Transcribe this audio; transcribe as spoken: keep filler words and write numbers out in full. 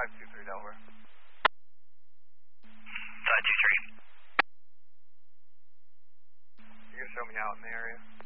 five two three Delaware. five two three. You can show me out in the area.